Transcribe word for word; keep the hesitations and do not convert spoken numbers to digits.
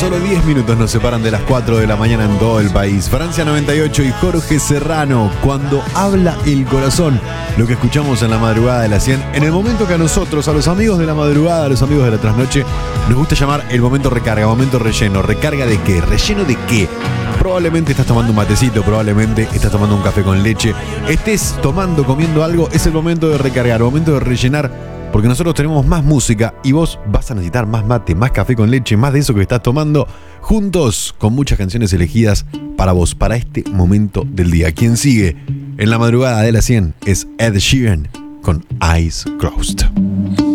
solo diez minutos nos separan de las cuatro de la mañana en todo el país. Francia noventa y ocho y Jorge Serrano, Cuando habla el corazón. Lo que escuchamos en la madrugada de las cien. En el momento que a nosotros, a los amigos de la madrugada, a los amigos de la trasnoche, nos gusta llamar el momento recarga, momento relleno. ¿Recarga de qué? ¿Relleno de qué? Probablemente estás tomando un matecito, probablemente estás tomando un café con leche. Estés tomando, comiendo algo, es el momento de recargar, el momento de rellenar. Porque nosotros tenemos más música y vos vas a necesitar más mate, más café con leche, más de eso que estás tomando, juntos con muchas canciones elegidas para vos, para este momento del día. Quien sigue en la madrugada de las cien es Ed Sheeran con Eyes Closed.